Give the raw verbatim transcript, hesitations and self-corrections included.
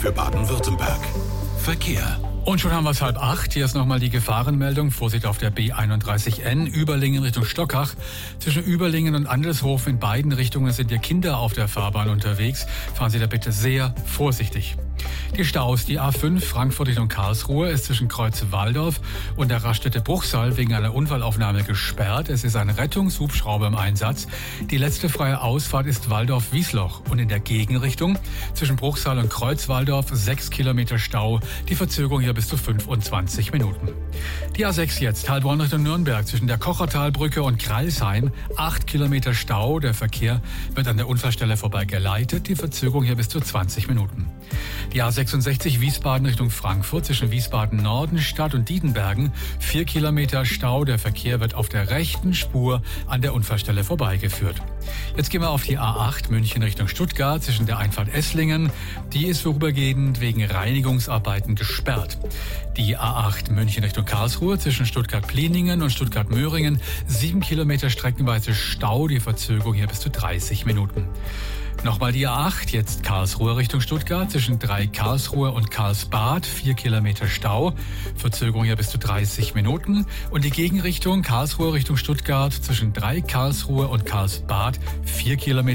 für Baden-Württemberg. Verkehr. Und schon haben wir es halb acht. Hier ist nochmal die Gefahrenmeldung. Vorsicht auf der B einunddreißig N, Überlingen Richtung Stockach. Zwischen Überlingen und Andelshofen in beiden Richtungen sind hier Kinder auf der Fahrbahn unterwegs. Fahren Sie da bitte sehr vorsichtig. Die Staus, die A fünf Frankfurt Richtung Karlsruhe ist zwischen Kreuz-Walldorf und der Raststätte Bruchsal wegen einer Unfallaufnahme gesperrt. Es ist ein Rettungshubschrauber im Einsatz. Die letzte freie Ausfahrt ist Walldorf-Wiesloch und in der Gegenrichtung zwischen Bruchsal und Kreuz-Walldorf sechs Kilometer Stau. Die Verzögerung hier bis zu fünfundzwanzig Minuten. Die A sechs jetzt, Heilbronn Richtung Nürnberg zwischen der Kochertalbrücke und Kreilsheim acht Kilometer Stau. Der Verkehr wird an der Unfallstelle vorbei geleitet. Die Verzögerung hier bis zu zwanzig Minuten. Die A sechsundsechzig Wiesbaden Richtung Frankfurt zwischen Wiesbaden Nordenstadt und Diedenbergen vier Kilometer Stau. Der Verkehr wird auf der rechten Spur an der Unfallstelle vorbeigeführt. Jetzt gehen wir auf die A acht München Richtung Stuttgart zwischen der Einfahrt Esslingen. Die ist vorübergehend wegen Reinigungsarbeiten gesperrt. Die A acht München Richtung Karlsruhe zwischen Stuttgart-Pliningen und Stuttgart-Möhringen sieben Kilometer streckenweise Stau. Die Verzögerung hier bis zu dreißig Minuten. Nochmal die A acht, jetzt Karlsruhe Richtung Stuttgart, zwischen drei Karlsruhe und Karlsbad, vier Kilometer Stau, Verzögerung hier bis zu dreißig Minuten. Und die Gegenrichtung Karlsruhe Richtung Stuttgart, zwischen drei Karlsruhe und Karlsbad, vier Kilometer